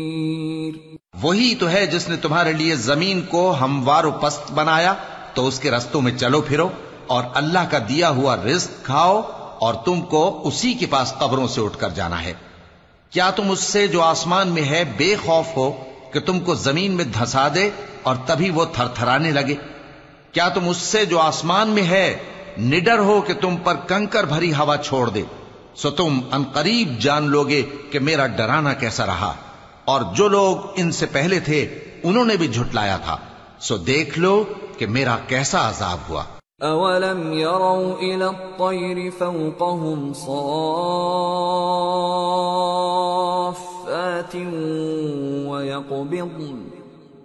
वही तो है जिसने तुम्हारे लिए जमीन को हमवार पस्त बनाया, तो उसके रस्तों में चलो फिरो और अल्लाह का दिया हुआ रिज्क खाओ, और तुमको उसी के पास कब्रों से उठकर जाना है। क्या तुम उससे जो आसमान में है बेखौफ हो कि तुमको जमीन में धंसा दे और तभी वो थरथराने लगे? क्या तुम उससे जो आसमान में है निडर हो कि तुम पर कंकर भरी हवा छोड़ दे? सो तुम अनकरीब जान लोगे कि मेरा डराना कैसा रहा। और जो लोग इनसे पहले थे उन्होंने भी झुटलाया था, सो देख लो कि मेरा कैसा अजाब हुआ। अवलम यरौ इला त्तैरि फौक़हुम सॉफ़्फ़ातिन व यक़बिضन